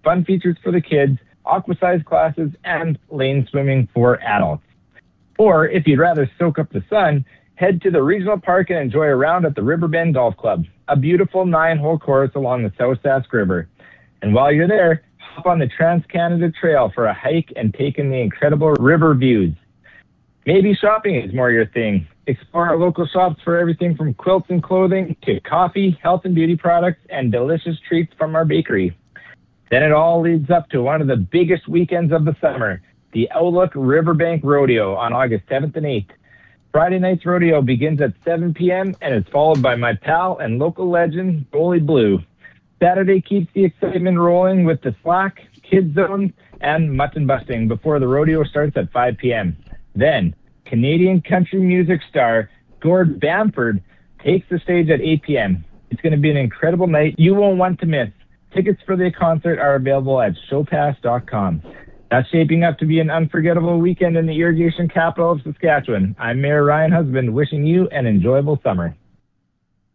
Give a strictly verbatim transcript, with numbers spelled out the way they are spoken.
fun features for the kids, aquasize classes, and lane swimming for adults. Or if you'd rather soak up the sun, head to the regional park and enjoy a round at the Riverbend Golf Club, a beautiful nine-hole course along the South Sask River. And while you're there, hop on the Trans-Canada Trail for a hike and take in the incredible river views. Maybe shopping is more your thing. Explore our local shops for everything from quilts and clothing to coffee, health and beauty products, and delicious treats from our bakery. Then it all leads up to one of the biggest weekends of the summer, the Outlook Riverbank Rodeo on August seventh and eighth. Friday night's rodeo begins at seven p.m. and is followed by my pal and local legend, Goalie Blue. Saturday keeps the excitement rolling with the slack, kids zone, and mutton busting before the rodeo starts at five p.m. Then, Canadian country music star Gord Bamford takes the stage at eight p.m. It's going to be an incredible night you won't want to miss. Tickets for the concert are available at showpass dot com. That's shaping up to be an unforgettable weekend in the irrigation capital of Saskatchewan. I'm Mayor Ryan Husband, wishing you an enjoyable summer.